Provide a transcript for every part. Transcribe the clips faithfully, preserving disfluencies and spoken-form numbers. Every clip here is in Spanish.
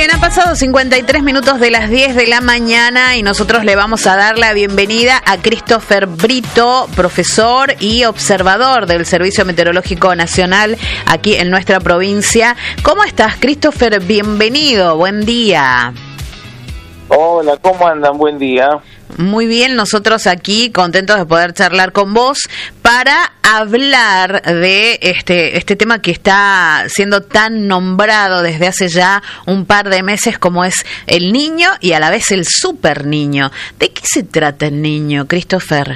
Han pasado cincuenta y tres minutos de las diez de la mañana y nosotros le vamos a dar la bienvenida a Christopher Brito, profesor y observador del Servicio Meteorológico Nacional aquí en nuestra provincia. ¿Cómo estás, Christopher? Bienvenido, buen día. Hola, ¿cómo andan? Buen día. Muy bien, nosotros aquí contentos de poder charlar con vos para hablar de este este tema que está siendo tan nombrado desde hace ya un par de meses, como es el niño y a la vez el super niño. ¿De qué se trata el niño, Christopher?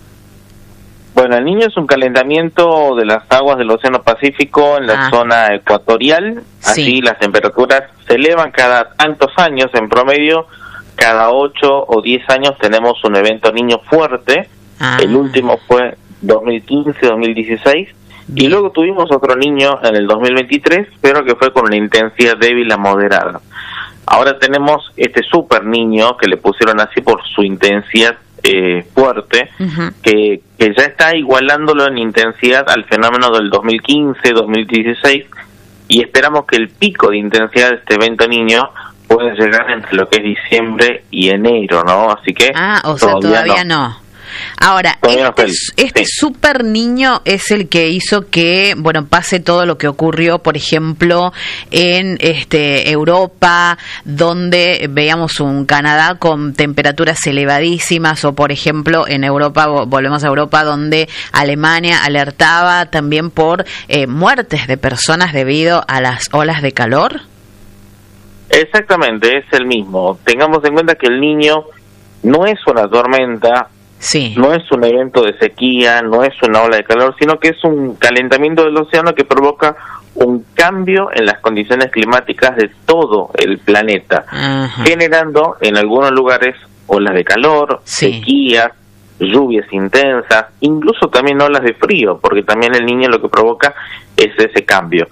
Bueno, el niño es un calentamiento de las aguas del Océano Pacífico en la ah. zona ecuatorial. Así sí. Las temperaturas se elevan cada tantos años en promedio. Cada ocho o diez años tenemos un evento niño fuerte. Ah. El último fue dos mil quince, dos mil dieciséis. Bien. Y luego tuvimos otro niño en el dos mil veintitrés, pero que fue con una intensidad débil a moderada. Ahora tenemos este super niño, que le pusieron así por su intensidad eh, fuerte, uh-huh. que, que ya está igualándolo en intensidad al fenómeno del dos mil quince, dos mil dieciséis, y esperamos que el pico de intensidad de este evento niño puede llegar entre lo que es diciembre y enero, ¿no? Así que... Ah, o sea, todavía, todavía no. no. Ahora, todavía este, no este sí. super niño es el que hizo que, bueno, pase todo lo que ocurrió, por ejemplo, en este Europa, donde veíamos un Canadá con temperaturas elevadísimas, o por ejemplo, en Europa, volvemos a Europa, donde Alemania alertaba también por eh, muertes de personas debido a las olas de calor. Exactamente, es el mismo. Tengamos en cuenta que el niño no es una tormenta, sí. no es un evento de sequía, no es una ola de calor, sino que es un calentamiento del océano que provoca un cambio en las condiciones climáticas de todo el planeta, ajá. generando en algunos lugares olas de calor, sí. sequías, lluvias intensas, incluso también olas de frío, porque también el niño lo que provoca es ese cambio.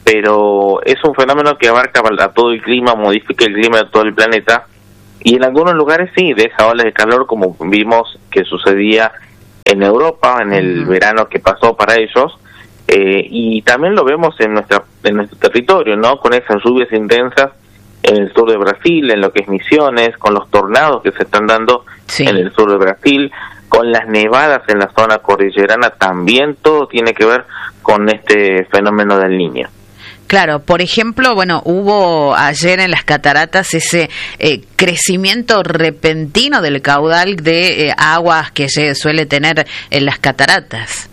Pero es un fenómeno que abarca a todo el clima, modifica el clima de todo el planeta, y en algunos lugares sí, deja olas de calor, como vimos que sucedía en Europa, en el uh-huh. verano que pasó para ellos, eh, y también lo vemos en nuestra en nuestro territorio, ¿no? Con esas lluvias intensas en el sur de Brasil, en lo que es Misiones, con los tornados que se están dando sí. en el sur de Brasil, con las nevadas en la zona cordillerana, también todo tiene que ver con este fenómeno del niño. Claro, por ejemplo, bueno, hubo ayer en las cataratas ese eh, crecimiento repentino del caudal de eh, aguas que se suele tener en las cataratas.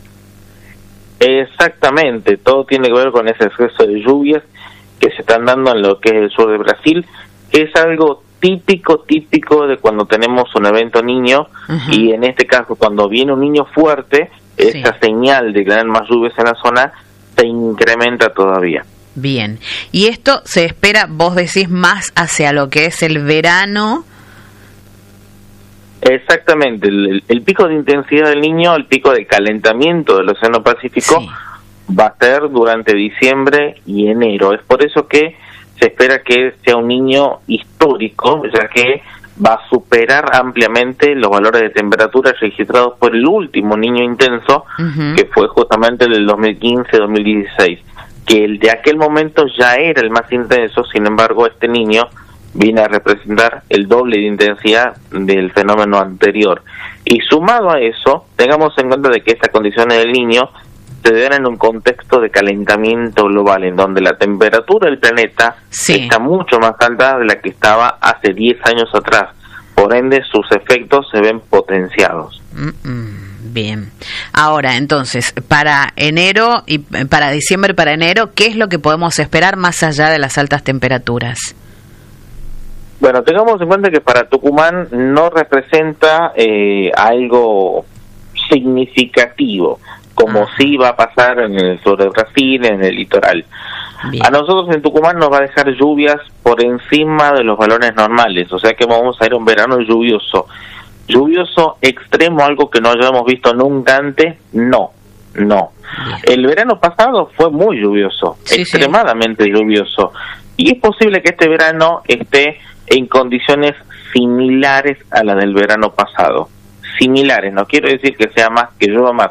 Exactamente, todo tiene que ver con ese exceso de lluvias que se están dando en lo que es el sur de Brasil, que es algo típico, típico de cuando tenemos un evento niño, uh-huh. y en este caso cuando viene un niño fuerte, sí. esa señal de que hay más lluvias en la zona se incrementa todavía. Bien, y esto se espera, vos decís, más hacia lo que es el verano. Exactamente, el, el pico de intensidad del niño, el pico de calentamiento del Océano Pacífico, sí. va a ser durante diciembre y enero. Es por eso que se espera que sea un niño histórico, ya que va a superar ampliamente los valores de temperatura registrados por el último niño intenso, uh-huh. que fue justamente el del dos mil quince, dos mil dieciséis. Que el de aquel momento ya era el más intenso, sin embargo este niño viene a representar el doble de intensidad del fenómeno anterior. Y sumado a eso, tengamos en cuenta de que estas condiciones del niño se dan en un contexto de calentamiento global, en donde la temperatura del planeta sí. está mucho más alta de la que estaba hace diez años atrás. Por ende, sus efectos se ven potenciados. Mm-mm. Bien. Ahora, entonces, para enero y para diciembre, para enero, ¿qué es lo que podemos esperar más allá de las altas temperaturas? Bueno, tengamos en cuenta que para Tucumán no representa eh, algo significativo, como ah. sí va a pasar en el sur de Brasil, en el litoral. Bien. A nosotros en Tucumán nos va a dejar lluvias por encima de los valores normales, o sea que vamos a ir a un verano lluvioso. Lluvioso extremo, algo que no hayamos visto nunca antes, no, no. Bien. El verano pasado fue muy lluvioso, sí, extremadamente sí. lluvioso, y es posible que este verano esté en condiciones similares a las del verano pasado. Similares, no quiero decir que sea más, que llueva más,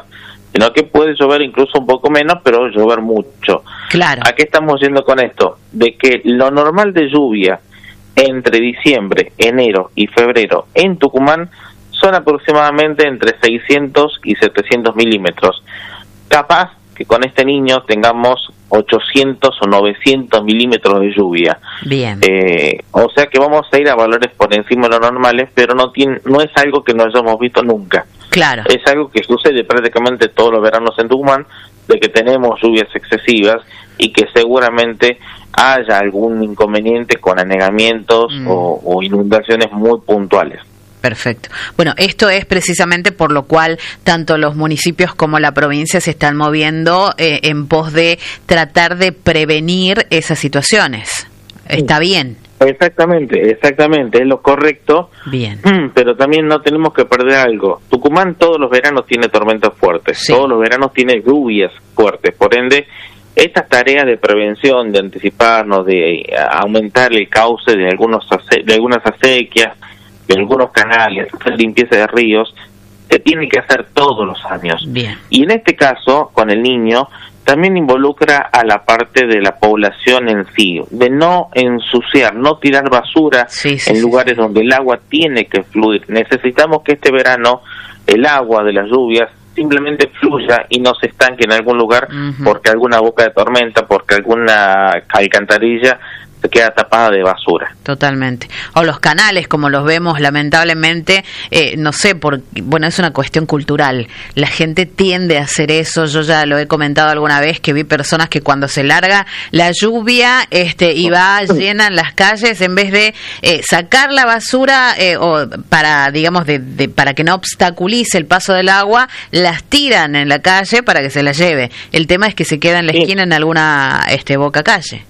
sino que puede llover incluso un poco menos, pero llover mucho. Claro. ¿A qué estamos yendo con esto? De que lo normal de lluvia entre diciembre, enero y febrero en Tucumán son aproximadamente entre seiscientos y setecientos milímetros. Capaz que con este niño tengamos ochocientos o novecientos milímetros de lluvia. Bien. Eh, o sea que vamos a ir a valores por encima de lo normales, pero no tiene, no es algo que no hayamos visto nunca. Claro. Es algo que sucede prácticamente todos los veranos en Tucumán, de que tenemos lluvias excesivas y que seguramente haya algún inconveniente con anegamientos mm. o, o inundaciones muy puntuales. Perfecto. Bueno, esto es precisamente por lo cual tanto los municipios como la provincia se están moviendo eh, en pos de tratar de prevenir esas situaciones. ¿Está bien? Exactamente, exactamente, es lo correcto. Bien. Pero también no tenemos que perder algo. Tucumán todos los veranos tiene tormentas fuertes, sí. Todos los veranos tiene lluvias fuertes, por ende, estas tareas de prevención, de anticiparnos, de aumentar el cauce de algunos ace- de algunas acequias, de algunos canales, de limpieza de ríos, se tiene que hacer todos los años. Bien. Y en este caso, con el niño, también involucra a la parte de la población en sí, de no ensuciar, no tirar basura sí, sí, en sí, lugares sí. donde el agua tiene que fluir. Necesitamos que este verano el agua de las lluvias simplemente fluya y no se estanque en algún lugar uh-huh. porque alguna boca de tormenta, porque alguna alcantarilla se queda tapada de basura. Totalmente. O los canales, como los vemos, lamentablemente, eh, no sé, por, bueno, es una cuestión cultural. La gente tiende a hacer eso. Yo ya lo he comentado alguna vez, que vi personas que cuando se larga la lluvia este, y va, llenan las calles, en vez de eh, sacar la basura eh, o para, digamos, de, de, para que no obstaculice el paso del agua, las tiran en la calle para que se la lleve. El tema es que se queda en la esquina en alguna este, boca calle.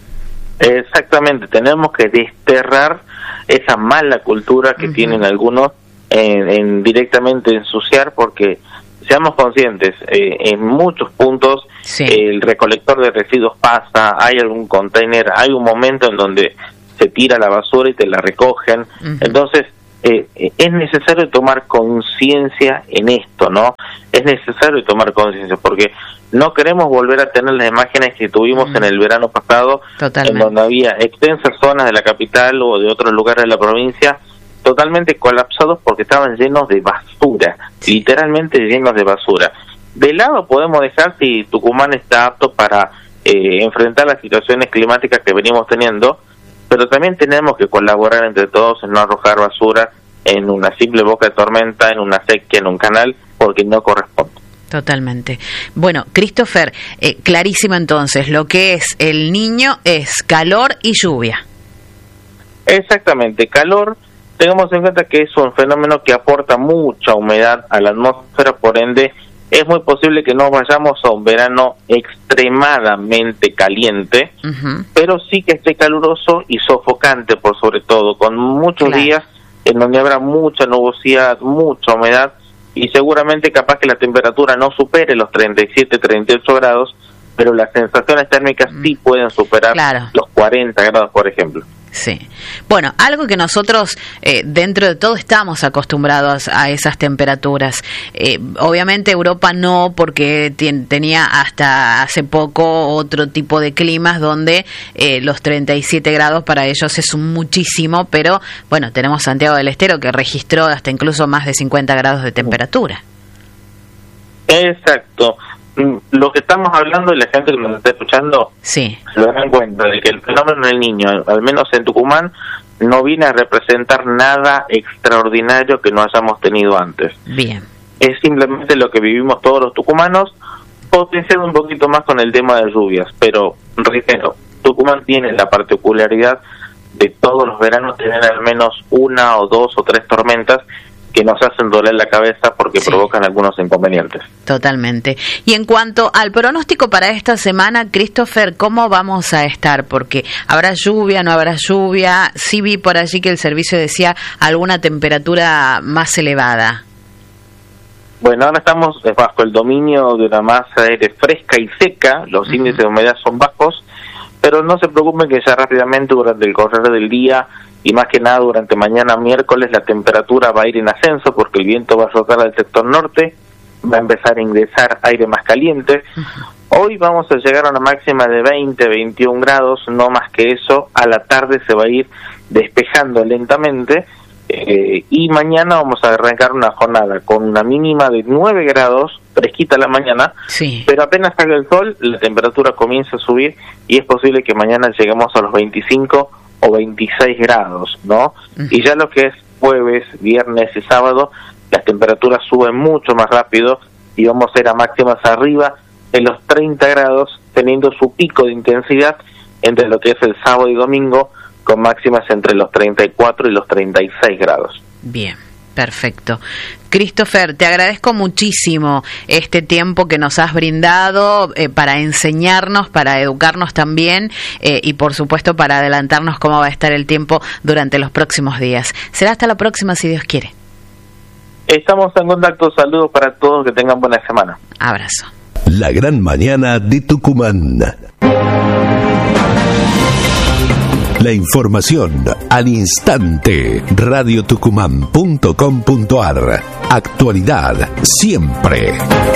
Exactamente, tenemos que desterrar esa mala cultura que uh-huh. tienen algunos en, en directamente ensuciar, porque seamos conscientes, eh, en muchos puntos sí. eh, el recolector de residuos pasa, hay algún container, hay un momento en donde se tira la basura y te la recogen, uh-huh. entonces eh, es necesario tomar conciencia en esto, ¿no? Es necesario tomar conciencia porque no queremos volver a tener las imágenes que tuvimos mm. en el verano pasado, Totalmente. En donde había extensas zonas de la capital o de otros lugares de la provincia totalmente colapsados porque estaban llenos de basura, sí. literalmente llenos de basura. De lado podemos dejar si Tucumán está apto para eh, enfrentar las situaciones climáticas que venimos teniendo, pero también tenemos que colaborar entre todos en no arrojar basura en una simple boca de tormenta, en una sequía, en un canal, porque no corresponde. Totalmente. Bueno, Christopher, eh, clarísimo entonces, lo que es el niño es calor y lluvia. Exactamente, calor, tengamos en cuenta que es un fenómeno que aporta mucha humedad a la atmósfera, por ende es muy posible que no vayamos a un verano extremadamente caliente, uh-huh. pero sí que esté caluroso y sofocante por sobre todo, con muchos claro. días en donde habrá mucha nubosidad, mucha humedad, y seguramente capaz que la temperatura no supere los treinta y siete, treinta y ocho grados, pero las sensaciones térmicas sí pueden superar claro. los cuarenta grados, por ejemplo. Sí. Bueno, algo que nosotros eh, dentro de todo estamos acostumbrados a esas temperaturas. Eh, obviamente Europa no, porque ten, tenía hasta hace poco otro tipo de climas donde eh, los treinta y siete grados para ellos es un muchísimo, pero bueno, tenemos Santiago del Estero que registró hasta incluso más de cincuenta grados de temperatura. Exacto. Lo que estamos hablando y la gente que nos está escuchando sí. se dan cuenta de que el fenómeno del niño, al menos en Tucumán, no viene a representar nada extraordinario que no hayamos tenido antes. Bien. Es simplemente lo que vivimos todos los tucumanos, potenciado un poquito más con el tema de lluvias, pero reitero, Tucumán tiene la particularidad de todos los veranos tener al menos una o dos o tres tormentas que nos hacen doler la cabeza porque sí. provocan algunos inconvenientes. Totalmente. Y en cuanto al pronóstico para esta semana, Christopher, ¿cómo vamos a estar? Porque habrá lluvia, no habrá lluvia. Sí vi por allí que el servicio decía alguna temperatura más elevada. Bueno, ahora estamos bajo el dominio de una masa de aire fresca y seca, los uh-huh. índices de humedad son bajos, pero no se preocupen que ya rápidamente durante el correr del día y más que nada durante mañana miércoles la temperatura va a ir en ascenso porque el viento va a rotar al sector norte, va a empezar a ingresar aire más caliente. Hoy vamos a llegar a una máxima de veinte, veintiún grados, no más que eso. A la tarde se va a ir despejando lentamente, eh, y mañana vamos a arrancar una jornada con una mínima de nueve grados, fresquita la mañana, sí. Pero apenas salga el sol, la temperatura comienza a subir y es posible que mañana lleguemos a los veinticinco o veintiséis grados, ¿no? Uh-huh. Y ya lo que es jueves, viernes y sábado, las temperaturas suben mucho más rápido y vamos a ir a máximas arriba en los treinta grados, teniendo su pico de intensidad entre lo que es el sábado y domingo, con máximas entre los treinta y cuatro y los treinta y seis grados. Bien, perfecto. Christopher, te agradezco muchísimo este tiempo que nos has brindado eh, para enseñarnos, para educarnos también, eh, y por supuesto para adelantarnos cómo va a estar el tiempo durante los próximos días. Será hasta la próxima, si Dios quiere. Estamos en contacto. Saludos para todos, que tengan buena semana. Abrazo. La gran mañana de Tucumán. La información al instante. radio tucumán punto com punto a r. Actualidad siempre.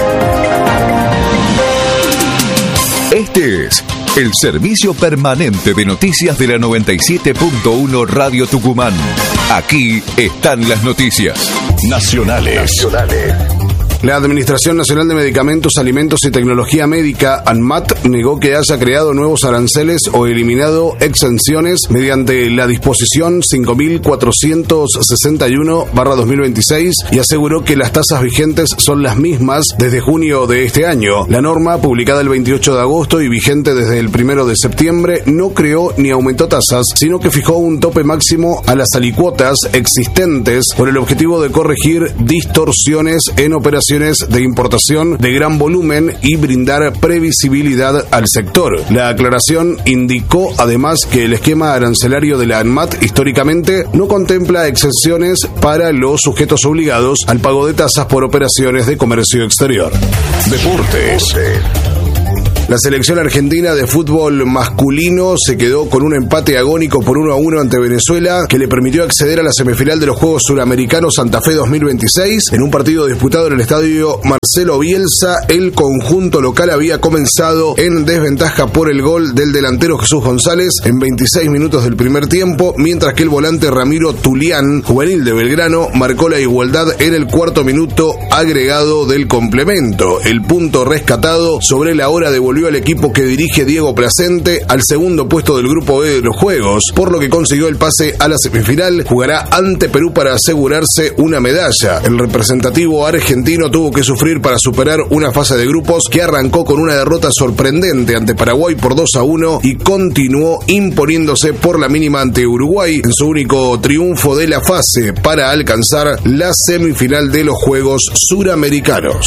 Este es el servicio permanente de noticias de la noventa y siete punto uno Radio Tucumán. Aquí están las noticias nacionales. Nacionales. La Administración Nacional de Medicamentos, Alimentos y Tecnología Médica, ANMAT, negó que haya creado nuevos aranceles o eliminado exenciones mediante la disposición cinco mil cuatrocientos sesenta y uno barra dos mil veintiséis y aseguró que las tasas vigentes son las mismas desde junio de este año. La norma, publicada el veintiocho de agosto y vigente desde el primero de septiembre, no creó ni aumentó tasas, sino que fijó un tope máximo a las alicuotas existentes con el objetivo de corregir distorsiones en operaciones de importación de gran volumen y brindar previsibilidad al sector. La aclaración indicó además que el esquema arancelario de la ANMAT históricamente no contempla exenciones para los sujetos obligados al pago de tasas por operaciones de comercio exterior. Deportes. La selección argentina de fútbol masculino se quedó con un empate agónico por uno a uno ante Venezuela, que le permitió acceder a la semifinal de los Juegos Suramericanos Santa Fe dos mil veintiséis. En un partido disputado en el estadio Marcelo Bielsa, el conjunto local había comenzado en desventaja por el gol del delantero Jesús González en veintiséis minutos del primer tiempo, mientras que el volante Ramiro Tulián, juvenil de Belgrano, marcó la igualdad en el cuarto minuto agregado del complemento. El punto rescatado sobre la hora devolvió al equipo que dirige Diego Placente al segundo puesto del grupo B de los Juegos, por lo que consiguió el pase a la semifinal. Jugará ante Perú para asegurarse una medalla. El representativo argentino tuvo que sufrir para superar una fase de grupos que arrancó con una derrota sorprendente ante Paraguay por dos a uno y continuó imponiéndose por la mínima ante Uruguay en su único triunfo de la fase para alcanzar la semifinal de los Juegos Suramericanos.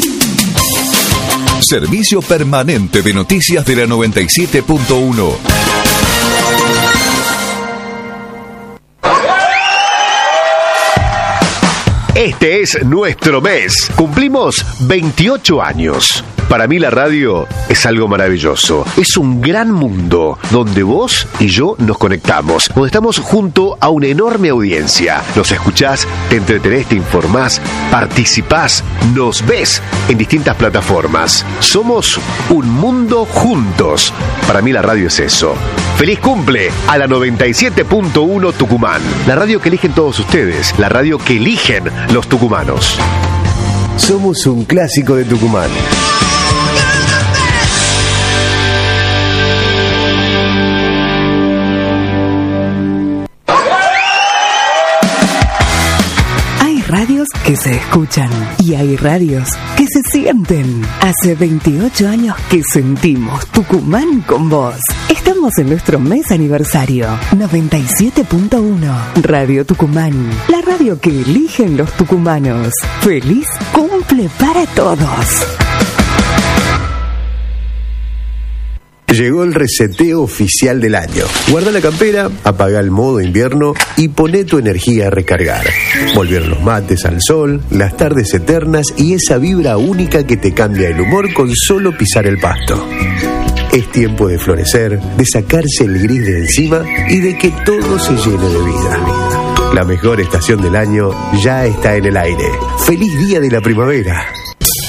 Servicio permanente de noticias de la noventa y siete punto uno. Este es nuestro mes. Cumplimos veintiocho años. Para mí la radio es algo maravilloso. Es un gran mundo donde vos y yo nos conectamos, donde estamos junto a una enorme audiencia. Nos escuchás, te entretenés, te informás, participás, nos ves en distintas plataformas. Somos un mundo juntos. Para mí la radio es eso. ¡Feliz cumple a la noventa y siete punto uno Tucumán! La radio que eligen todos ustedes, la radio que eligen los tucumanos. Somos un clásico de Tucumán. Radios que se escuchan y hay radios que se sienten. Hace veintiocho años que sentimos Tucumán con vos. Estamos en nuestro mes aniversario. noventa y siete punto uno Radio Tucumán. La radio que eligen los tucumanos. ¡Feliz cumple para todos! Llegó el reseteo oficial del año. Guarda la campera, apaga el modo invierno y poné tu energía a recargar. Volvieron los mates al sol, las tardes eternas y esa vibra única que te cambia el humor con solo pisar el pasto. Es tiempo de florecer, de sacarse el gris de encima y de que todo se llene de vida. La mejor estación del año ya está en el aire. ¡Feliz día de la primavera!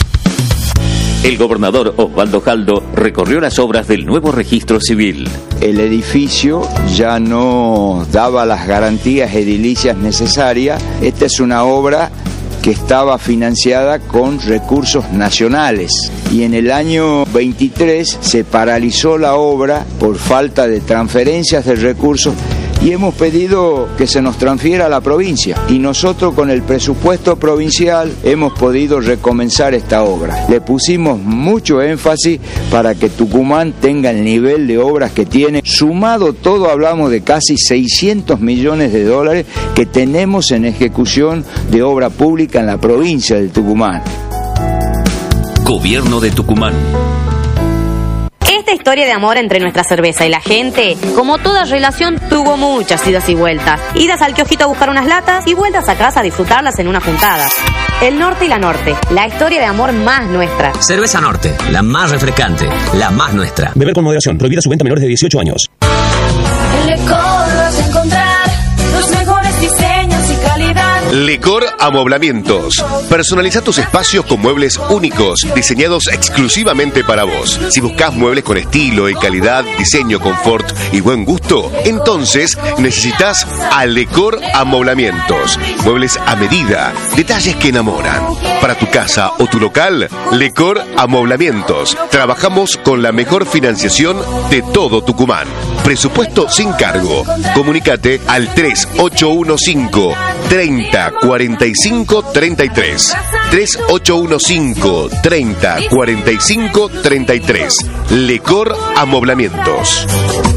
El gobernador Osvaldo Jaldo recorrió las obras del nuevo registro civil. El edificio ya no daba las garantías edilicias necesarias. Esta es una obra que estaba financiada con recursos nacionales y en el año veintitrés se paralizó la obra por falta de transferencias de recursos y hemos pedido que se nos transfiera a la provincia y nosotros con el presupuesto provincial hemos podido recomenzar esta obra. Le pusimos mucho énfasis para que Tucumán tenga el nivel de obras que tiene. Sumado todo hablamos de casi seiscientos millones de dólares que tenemos en ejecución de obra pública en la provincia de Tucumán. Gobierno de Tucumán. Esta historia de amor entre nuestra cerveza y la gente, como toda relación, tuvo muchas idas y vueltas. Idas al kiosquito a buscar unas latas y vueltas a casa a disfrutarlas en una juntada. El Norte y la Norte, la historia de amor más nuestra. Cerveza Norte, la más refrescante, la más nuestra. Beber con moderación, prohibida su venta a menores de dieciocho años. En Lecor vas a encontrar los mejores diseños y calidad. Lecor Amoblamientos. Personaliza tus espacios con muebles únicos, diseñados exclusivamente para vos. Si buscas muebles con estilo y calidad, diseño, confort y buen gusto, entonces necesitas a Lecor Amoblamientos. Muebles a medida, detalles que enamoran. Para tu casa o tu local, Lecor Amoblamientos. Trabajamos con la mejor financiación de todo Tucumán. Presupuesto sin cargo. Comunícate al tres ocho uno cinco, treinta, cuarenta y cinco, treinta y tres. tres ocho uno cinco, treinta, cuarenta y cinco, treinta y tres. Lecor Amoblamientos.